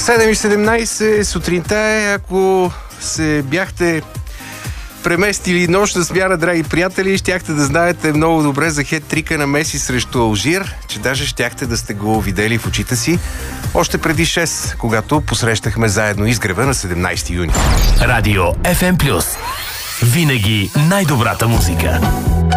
7:17 сутринта е. Ако се бяхте преместили нощна смяна, драги приятели, щяхте да знаете много добре за хет-трика на Меси срещу Алжир, че даже щяхте да сте го видели в очите си още преди 6, когато посрещахме заедно изгрева на 17 юни. Радио FM+. Винаги най-добрата музика.